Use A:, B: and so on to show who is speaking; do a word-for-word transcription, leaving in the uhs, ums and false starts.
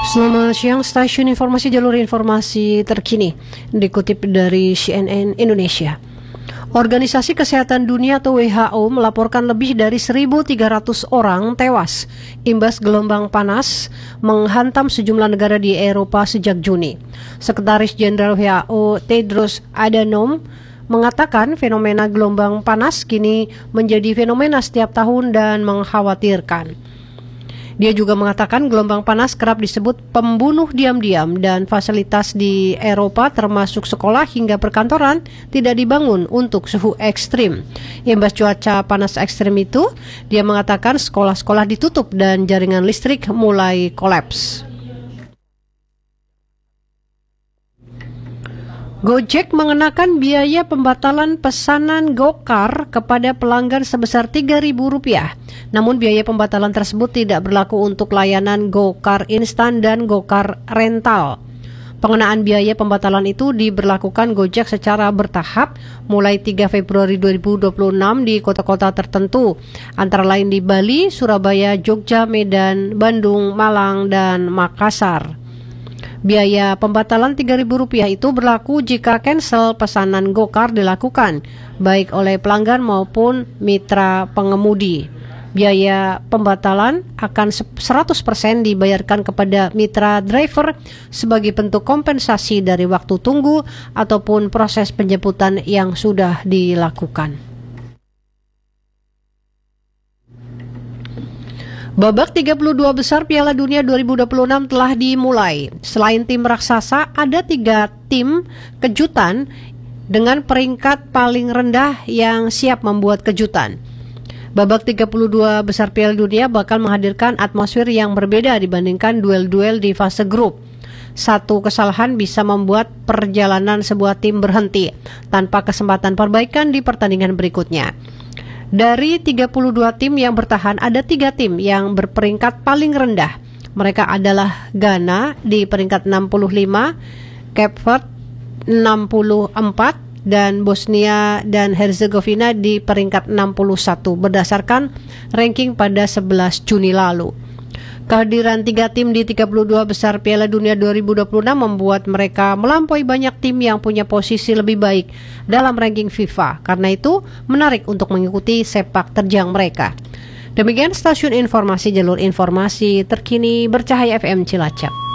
A: Selamat siang, stasiun informasi jalur informasi terkini dikutip dari C N N Indonesia. Organisasi Kesehatan Dunia atau W H O melaporkan lebih dari seribu tiga ratus orang tewas imbas gelombang panas menghantam sejumlah negara di Eropa sejak Juni. Sekretaris Jenderal W H O Tedros Adhanom mengatakan fenomena gelombang panas kini menjadi fenomena setiap tahun dan mengkhawatirkan. Dia juga mengatakan gelombang panas kerap disebut pembunuh diam-diam dan fasilitas di Eropa termasuk sekolah hingga perkantoran tidak dibangun untuk suhu ekstrim. Imbas cuaca panas ekstrim itu, dia mengatakan sekolah-sekolah ditutup dan jaringan listrik mulai kolaps. Gojek mengenakan biaya pembatalan pesanan Gokar kepada pelanggan sebesar tiga ribu rupiah. Namun biaya pembatalan tersebut tidak berlaku untuk layanan Gokar instan dan Gokar rental. Pengenaan biaya pembatalan itu diberlakukan Gojek secara bertahap mulai tiga Februari dua ribu dua puluh enam di kota-kota tertentu, antara lain di Bali, Surabaya, Jogja, Medan, Bandung, Malang, dan Makassar. Biaya pembatalan tiga ribu rupiah itu berlaku jika cancel pesanan Gokar dilakukan, baik oleh pelanggan maupun mitra pengemudi. Biaya pembatalan akan seratus persen dibayarkan kepada mitra driver sebagai bentuk kompensasi dari waktu tunggu ataupun proses penjemputan yang sudah dilakukan. Babak tiga puluh dua besar Piala Dunia dua ribu dua puluh enam telah dimulai. Selain tim raksasa, ada tiga tim kejutan dengan peringkat paling rendah yang siap membuat kejutan. Babak tiga puluh dua besar Piala Dunia bakal menghadirkan atmosfer yang berbeda dibandingkan duel-duel di fase grup. Satu kesalahan bisa membuat perjalanan sebuah tim berhenti tanpa kesempatan perbaikan di pertandingan berikutnya. Dari tiga puluh dua tim yang bertahan, ada tiga tim yang berperingkat paling rendah. Mereka adalah Ghana di peringkat enam puluh lima, Cape Verde enam puluh empat, dan Bosnia dan Herzegovina di peringkat enam puluh satu berdasarkan ranking pada sebelas Juni lalu. Kehadiran tiga tim di tiga puluh dua besar Piala Dunia dua ribu dua puluh enam membuat mereka melampaui banyak tim yang punya posisi lebih baik dalam ranking FIFA. Karena itu, menarik untuk mengikuti sepak terjang mereka. Demikian stasiun informasi jalur informasi terkini Bercahaya F M Cilacap.